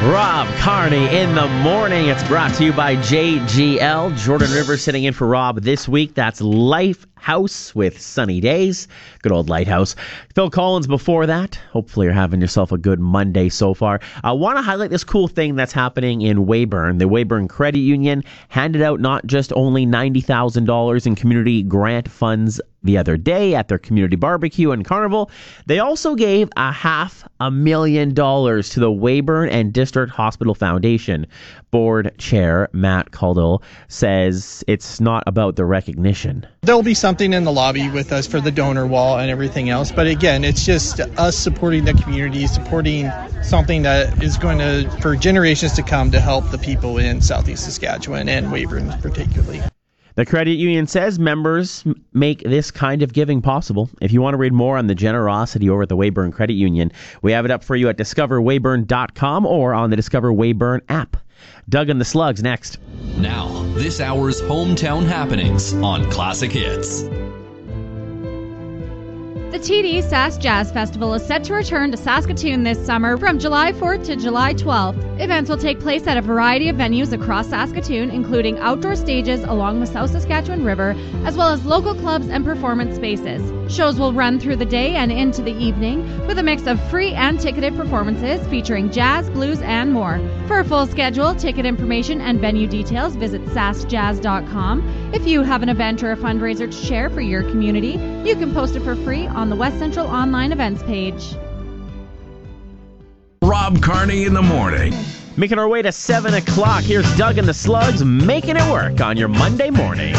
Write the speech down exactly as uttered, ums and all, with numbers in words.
Rob Carney in the morning. It's brought to you by J G L. Jordan Rivers sitting in for Rob this week. That's Lifehouse with Sunny Days. Good old Lighthouse. Phil Collins before that. Hopefully you're having yourself a good Monday so far. I want to highlight this cool thing that's happening in Weyburn. The Weyburn Credit Union handed out not just only ninety thousand dollars in community grant funds the other day at their community barbecue and carnival. They also gave a half a million dollars to the Weyburn and District Hospital Foundation. Board Chair Matt Caldwell says it's not about the recognition. There'll be something in the lobby with us for the donor wall and everything else. But again, it's just us supporting the community, supporting something that is going to, for generations to come, to help the people in Southeast Saskatchewan and Weyburn particularly. The credit union says members make this kind of giving possible. If you want to read more on the generosity over at the Weyburn Credit Union, we have it up for you at discover weyburn dot com or on the Discover Weyburn app. Doug and the Slugs next. Now, this hour's hometown happenings on Classic Hits. The T D Sask Jazz Festival is set to return to Saskatoon this summer from July fourth to July twelfth. Events will take place at a variety of venues across Saskatoon, including outdoor stages along the South Saskatchewan River, as well as local clubs and performance spaces. Shows will run through the day and into the evening, with a mix of free and ticketed performances featuring jazz, blues, and more. For a full schedule, ticket information, and venue details, visit sask jazz dot com. If you have an event or a fundraiser to share for your community, you can post it for free on the West Central Online Events page. Rob Carney in the morning. Making our way to seven o'clock. Here's Doug and the Slugs making it work on your Monday morning.